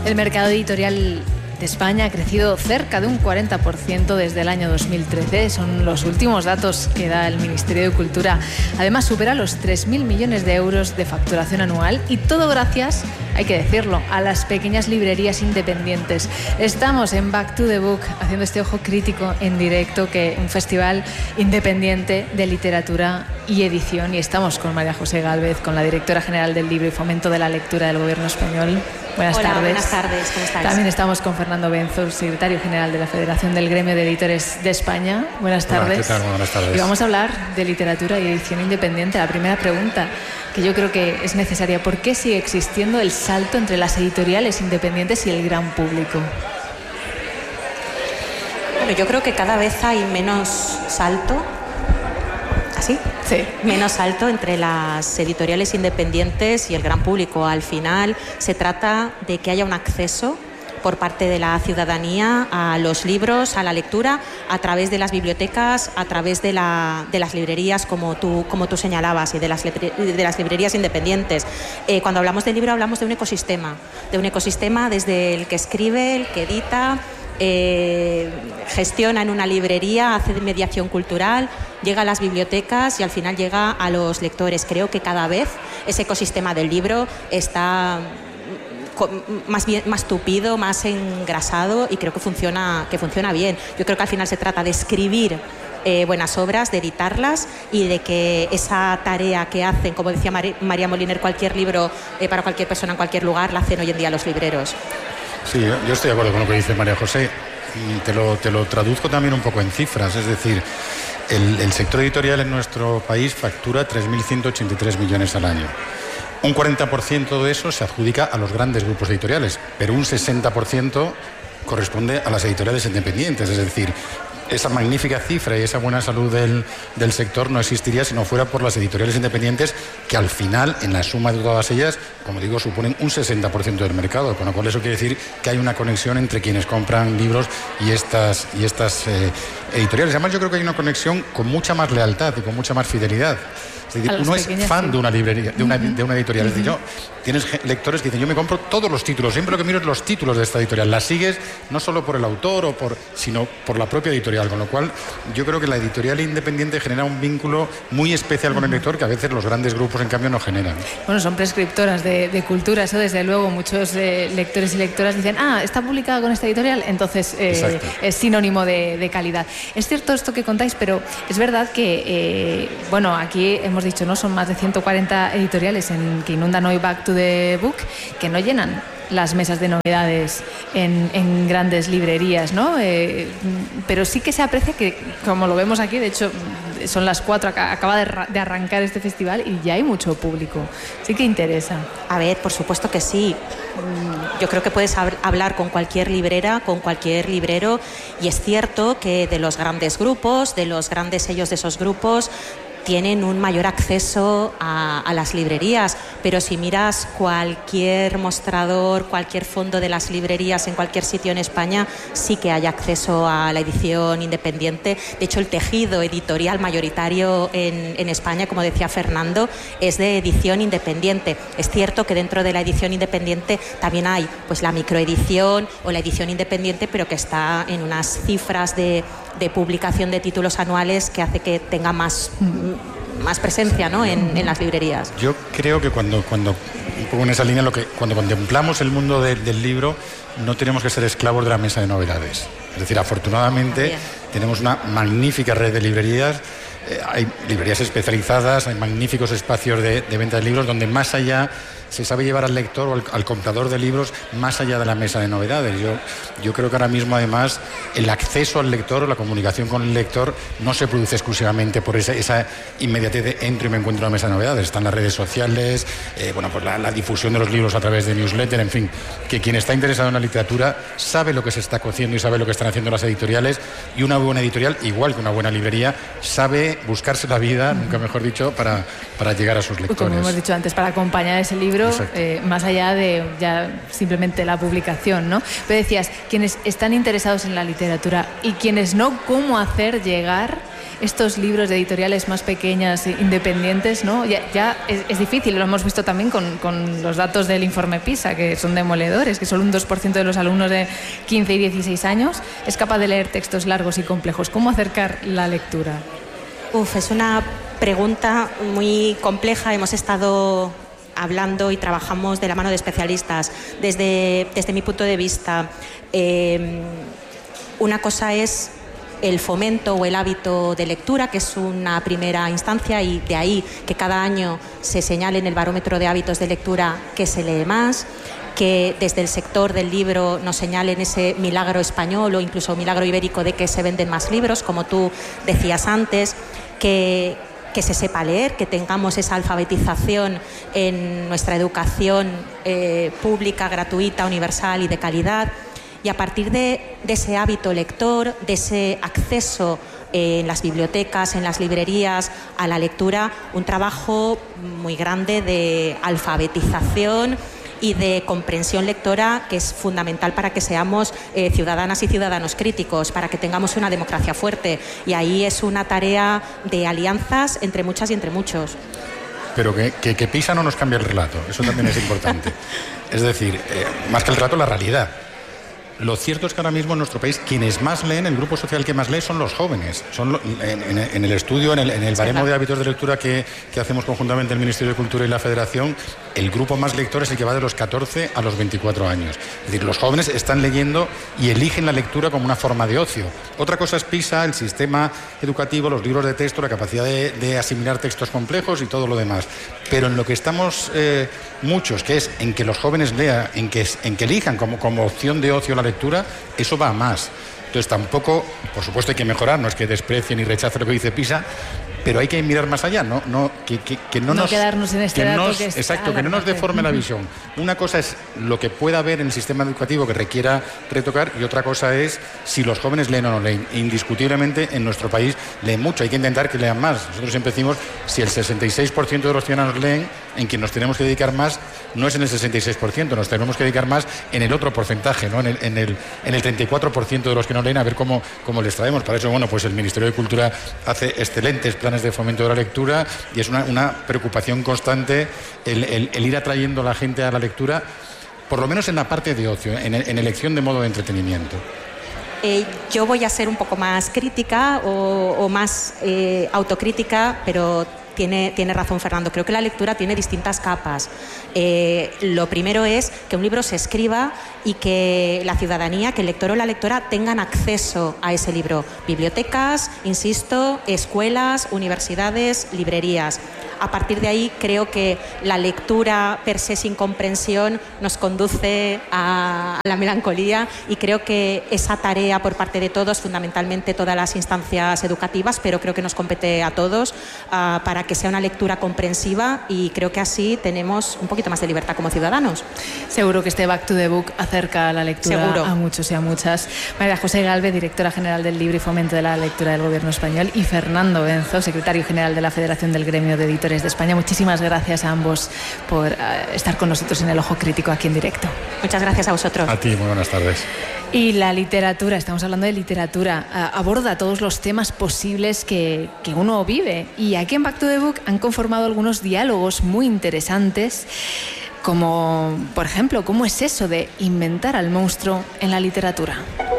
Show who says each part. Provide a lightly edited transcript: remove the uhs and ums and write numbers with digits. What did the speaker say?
Speaker 1: El mercado editorial de España ha crecido cerca de un 40% desde el año 2013. Son los últimos datos que da el Ministerio de Cultura. Además, supera los 3.000 millones de euros de facturación anual, y todo gracias, hay que decirlo, a las pequeñas librerías independientes. Estamos en Back to the Book haciendo este ojo crítico en directo, que un festival independiente de literatura y edición, y estamos con María José Gálvez, con la directora general del Libro y Fomento de la Lectura del Gobierno Español. Buenas tardes.
Speaker 2: Buenas tardes, ¿cómo estáis?
Speaker 1: También estamos con Fernando Benzo, secretario general de la Federación del Gremio de Editores de España. Buenas tardes.
Speaker 3: Hola, ¿qué tal? Buenas tardes.
Speaker 1: Y vamos a hablar de literatura y edición independiente. La primera pregunta, que yo creo que es necesaria: ¿por qué sigue existiendo el salto entre las editoriales independientes y el gran público?
Speaker 2: Bueno, yo creo que cada vez hay menos salto. ¿Así?
Speaker 1: Sí.
Speaker 2: Menos salto entre las editoriales independientes y el gran público. Al final se trata de que haya un acceso por parte de la ciudadanía a los libros, a la lectura, a través de las bibliotecas, a través de las librerías, como tú señalabas, y de las librerías independientes. Cuando hablamos de libro, hablamos de un ecosistema desde el que escribe, el que edita, gestiona en una librería, hace mediación cultural, llega a las bibliotecas y al final llega a los lectores. Creo que cada vez ese ecosistema del libro está más tupido, más engrasado, y creo que funciona bien. Yo creo que al final se trata de escribir buenas obras, de editarlas, y de que esa tarea que hacen, como decía María Moliner, cualquier libro para cualquier persona en cualquier lugar, la hacen hoy en día los libreros.
Speaker 3: Sí, yo estoy de acuerdo con lo que dice María José, y te lo traduzco también un poco en cifras. Es decir, el sector editorial en nuestro país factura 3.183 millones al año. Un 40% de eso se adjudica a los grandes grupos editoriales, pero un 60% corresponde a las editoriales independientes. Es decir, esa magnífica cifra y esa buena salud del sector no existiría si no fuera por las editoriales independientes, que al final, en la suma de todas ellas, como digo, suponen un 60% del mercado, con lo cual eso quiere decir que hay una conexión entre quienes compran libros y estas editoriales. Además, yo creo que hay una conexión con mucha más lealtad y con mucha más fidelidad. Es decir, uno es fan de una librería, de una editorial. Es decir, tienes lectores que dicen: yo me compro todos los títulos, siempre lo que miro es los títulos de esta editorial. La sigues no solo por el autor sino por la propia editorial, con lo cual yo creo que la editorial independiente genera un vínculo muy especial con el lector que a veces los grandes grupos en cambio no generan.
Speaker 1: Bueno, son prescriptoras de cultura, eso desde luego. Muchos lectores y lectoras dicen: está publicada con esta editorial, entonces es sinónimo de calidad. Es cierto esto que contáis, pero es verdad que aquí hemos dicho, ¿no? Son más de 140 editoriales que inundan hoy Back to the Book, que no llenan las mesas de novedades en grandes librerías, ¿no? Pero sí que se aprecia que, como lo vemos aquí, de hecho son las 4, acaba de arrancar este festival y ya hay mucho público. Sí que interesa.
Speaker 2: A ver, por supuesto que sí. Yo creo que puedes hablar con cualquier librera, con cualquier librero, y es cierto que de los grandes grupos, de los grandes sellos de esos grupos, tienen un mayor acceso a las librerías, pero si miras cualquier mostrador, cualquier fondo de las librerías en cualquier sitio en España, sí que hay acceso a la edición independiente. De hecho, el tejido editorial mayoritario en España, como decía Fernando, es de edición independiente. Es cierto que dentro de la edición independiente también hay pues la microedición o la edición independiente, pero que está en unas cifras de publicación de títulos anuales que hace que tenga más presencia, ¿no? en las librerías.
Speaker 3: Yo creo que cuando un poco en esa línea, cuando contemplamos el mundo del libro, no tenemos que ser esclavos de la mesa de novedades. Es decir, afortunadamente tenemos una magnífica red de librerías. Hay librerías especializadas, hay magníficos espacios de venta de libros donde más allá se sabe llevar al lector o al comprador de libros más allá de la mesa de novedades. Yo creo que ahora mismo, además, el acceso al lector o la comunicación con el lector no se produce exclusivamente por esa inmediatez de entro y me encuentro en la mesa de novedades. Están las redes sociales, pues la difusión de los libros a través de newsletter, en fin, que quien está interesado en la literatura sabe lo que se está cociendo y sabe lo que están haciendo las editoriales, y una buena editorial, igual que una buena librería, sabe buscarse la vida, nunca mejor dicho, para llegar a sus lectores.
Speaker 1: Como hemos dicho antes, para acompañar ese libro, más allá de ya simplemente la publicación, ¿no? Pero decías, quienes están interesados en la literatura y quienes no, ¿cómo hacer llegar estos libros de editoriales más pequeñas, independientes, ¿no? Ya es difícil, lo hemos visto también con los datos del informe PISA, que son demoledores, que solo un 2% de los alumnos de 15 y 16 años es capaz de leer textos largos y complejos. ¿Cómo acercar la lectura?
Speaker 2: Es una pregunta muy compleja. Hemos estado hablando y trabajamos de la mano de especialistas. Desde mi punto de vista, una cosa es el fomento o el hábito de lectura, que es una primera instancia, y de ahí que cada año se señale en el barómetro de hábitos de lectura que se lee más, que desde el sector del libro nos señalen ese milagro español o incluso milagro ibérico de que se venden más libros, como tú decías antes, que se sepa leer, que tengamos esa alfabetización en nuestra educación pública, gratuita, universal y de calidad. Y a partir de ese hábito lector, de ese acceso en las bibliotecas, en las librerías, a la lectura, un trabajo muy grande de alfabetización y de comprensión lectora, que es fundamental para que seamos ciudadanas y ciudadanos críticos, para que tengamos una democracia fuerte. Y ahí es una tarea de alianzas entre muchas y entre muchos.
Speaker 3: Pero que PISA no nos cambie el relato, eso también es importante. Es decir, más que el relato, la realidad. Lo cierto es que ahora mismo en nuestro país quienes más leen, el grupo social que más lee son los jóvenes. En el estudio, en el baremo de hábitos de lectura que hacemos conjuntamente el Ministerio de Cultura y la Federación, el grupo más lector es el que va de los 14 a los 24 años. Es decir, los jóvenes están leyendo y eligen la lectura como una forma de ocio. Otra cosa es PISA, el sistema educativo, los libros de texto, la capacidad de asimilar textos complejos y todo lo demás. Pero en lo que estamos muchos, que es en que los jóvenes lean, en que elijan como opción de ocio la lectura, eso va a más. Entonces tampoco, por supuesto hay que mejorar, no es que desprecie ni rechace lo que dice PISA, pero hay que mirar más allá, que no nos
Speaker 1: quedarnos en este dato
Speaker 3: que no nos deforme la visión. Una cosa es lo que pueda haber en el sistema educativo que requiera retocar, y otra cosa es si los jóvenes leen o no leen. Indiscutiblemente en nuestro país leen mucho, hay que intentar que lean más. Nosotros siempre decimos, si el 66% de los ciudadanos leen, en quien nos tenemos que dedicar más no es en el 66%, nos tenemos que dedicar más en el otro porcentaje, ¿no? en el 34% de los que no leen, a ver cómo les traemos. Para eso, pues el Ministerio de Cultura hace excelentes planes de fomento de la lectura, y es una preocupación constante el ir atrayendo a la gente a la lectura, por lo menos en la parte de ocio, en elección de modo de entretenimiento.
Speaker 2: Yo voy a ser un poco más crítica o más autocrítica, pero tiene razón Fernando. Creo que la lectura tiene distintas capas. Lo primero es que un libro se escriba y que la ciudadanía, que el lector o la lectora tengan acceso a ese libro. Bibliotecas, insisto, escuelas, universidades, librerías. A partir de ahí creo que la lectura per se sin comprensión nos conduce a la melancolía, y creo que esa tarea por parte de todos, fundamentalmente todas las instancias educativas, pero creo que nos compete a todos para que sea una lectura comprensiva, y creo que así tenemos un poquito más de libertad como ciudadanos.
Speaker 1: Seguro que este Back to the Book acerca la lectura
Speaker 2: Seguro.
Speaker 1: A muchos y a muchas. María José Galvez, directora general del Libro y Fomento de la Lectura del Gobierno Español, y Fernando Benzo, secretario general de la Federación del Gremio de Editores de España. Muchísimas gracias a ambos por estar con nosotros en El Ojo Crítico aquí en directo.
Speaker 2: Muchas gracias a vosotros.
Speaker 3: A ti, muy buenas tardes.
Speaker 1: Y la literatura, estamos hablando de literatura, aborda todos los temas posibles que uno vive. Y aquí en Back to the Book han conformado algunos diálogos muy interesantes, como, por ejemplo, ¿cómo es eso de inventar al monstruo en la literatura?